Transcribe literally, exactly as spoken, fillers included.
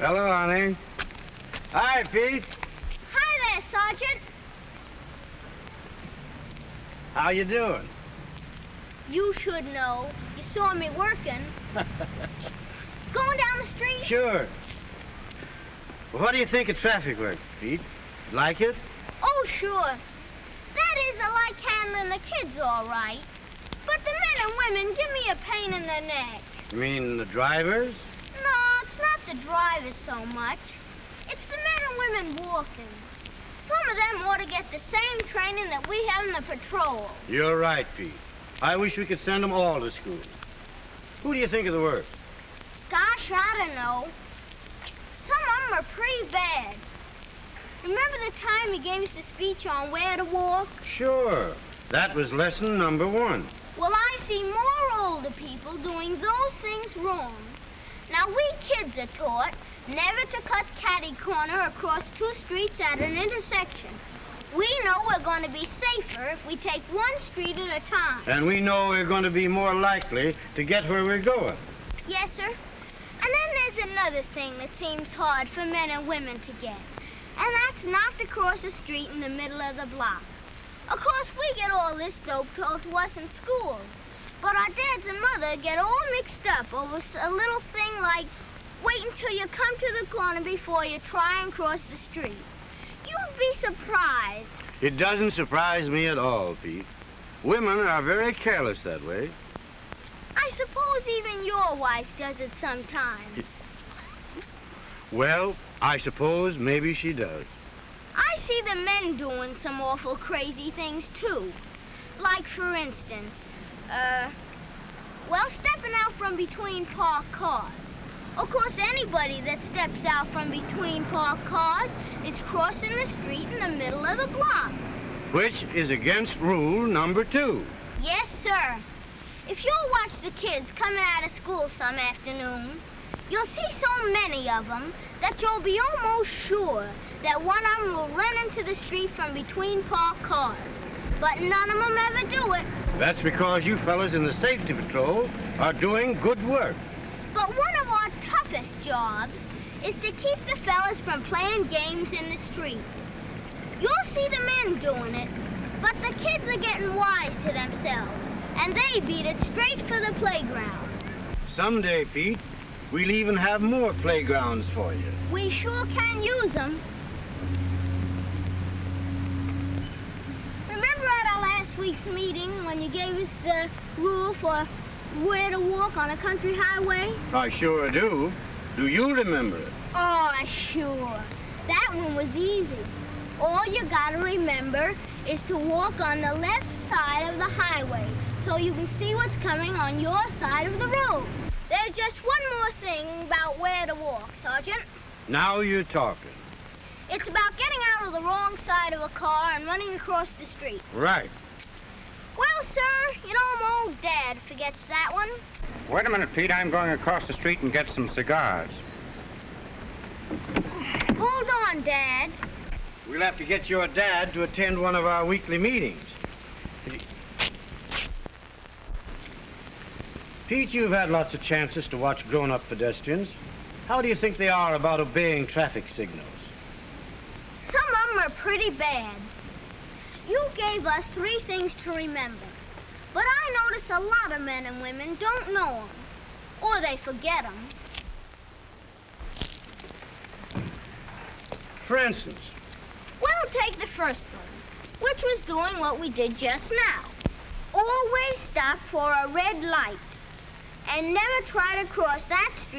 Hello, honey. Hi, Pete. Hi there, Sergeant. How you doing? You should know. You saw me working. Going down the street? Sure. Well, what do you think of traffic work, Pete? Like it? Oh, sure. That is, I like handling the kids all right. But the men and women give me a pain in the neck. You mean the drivers? No, it's not the drivers so much. It's the men and women walking. Some of them ought to get the same training that we have in the patrol. You're right, Pete. I wish we could send them all to school. Who do you think are the worst? Gosh, I don't know. Some of them are pretty bad. Remember the time he gave us the speech on where to walk? Sure. That was lesson number one. Well, I see more older people doing those things wrong. Now, we kids are taught never to cut catty corner across two streets at an intersection. We know we're going to be safer if we take one street at a time. And we know we're going to be more likely to get where we're going. Yes, sir. And then there's another thing that seems hard for men and women to get. And that's not to cross a street in the middle of the block. Of course, we get all this dope told to us in school. But our dads and mother get all mixed up over a little thing like wait until you come to the corner before you try and cross the street. You'd be surprised. It doesn't surprise me at all, Pete. Women are very careless that way. I suppose even your wife does it sometimes. Well, I suppose maybe she does. I see the men doing some awful crazy things, too. Like, for instance, uh, well, stepping out from between parked cars. Of course, anybody that steps out from between parked cars is crossing the street in the middle of the block. Which is against rule number two. Yes, sir. If you'll watch the kids coming out of school some afternoon, you'll see so many of them that you'll be almost sure that one of them will run into the street from between parked cars. But none of them ever do it. That's because you fellas in the safety patrol are doing good work. But one of our toughest jobs is to keep the fellas from playing games in the street. You'll see the men doing it, but the kids are getting wise to themselves, and they beat it straight for the playground. Someday, Pete, we'll even have more playgrounds for you. We sure can use them. Remember at our last week's meeting when you gave us the rule for where to walk on a country highway? I sure do. Do you remember it? Oh, sure. That one was easy. All you gotta remember is to walk on the left side of the highway so you can see what's coming on your side of the road. There's just one more thing about where to walk, Sergeant. Now you're talking. It's about getting out of the wrong side of a car and running across the street. Right. Well, sir, you know my old dad forgets that one. Wait a minute, Pete. I'm going across the street and get some cigars. Hold on, Dad. We'll have to get your dad to attend one of our weekly meetings. Pete, you've had lots of chances to watch grown-up pedestrians. How do you think they are about obeying traffic signals? Some of them are pretty bad. You gave us three things to remember. But I notice a lot of men and women don't know them. Or they forget them. For instance? Well, take the first one, which was doing what we did just now. Always stop for a red light. And never try to cross that street